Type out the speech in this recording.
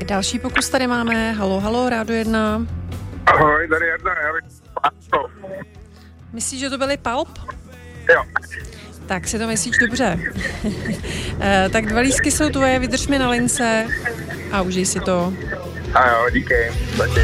další pokus tady máme. Halo, halo, Rádio 1. Ahoj, tady jedna, já bych Pálko. Myslíš, že to byly Palp? Jo. Tak si to myslíš dobře. Tak 2 lístky jsou tvoje, vydrž mi na lince a užij si to. A jo, díky, taky.